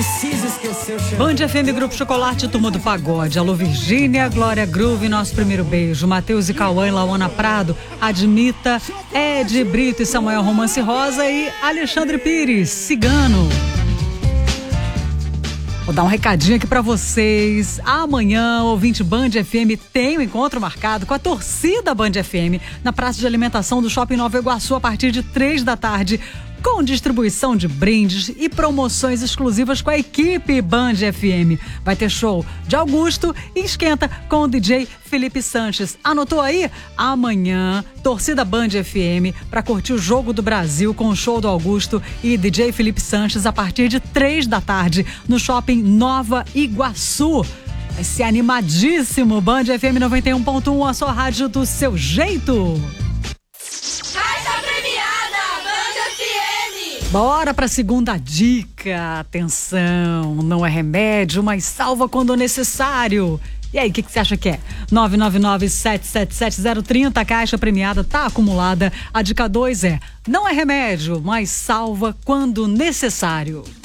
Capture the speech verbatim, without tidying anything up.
precisa esquecer o cheiro. Band F M, Grupo Chocolate, Turma do Pagode. Alô, Virgínia, Glória Groove, Nosso Primeiro Beijo. Matheus e Cauã, Lauana Prado, Admita, Ed Brito e Samuel Romance Rosa e Alexandre Pires, Cigano. Vou dar um recadinho aqui pra vocês. Amanhã, ouvinte Band F M tem um encontro marcado com a torcida Band F M na praça de alimentação do Shopping Nova Iguaçu a partir de três da tarde, com distribuição de brindes e promoções exclusivas com a equipe Band F M. Vai ter show de Augusto e esquenta com o D J Felipe Sanches. Anotou aí? Amanhã, torcida Band F M para curtir o Jogo do Brasil com o show do Augusto e D J Felipe Sanches a partir de três da tarde no Shopping Nova Iguaçu. Vai ser animadíssimo. Band F M noventa e um ponto um, a sua rádio do seu jeito. Bora pra segunda dica. Atenção, não é remédio, mas salva quando necessário. E aí, o que, que você acha que é? nove nove nove, sete sete sete, zero três zero, a caixa premiada tá acumulada. A dica dois é, não é remédio, mas salva quando necessário.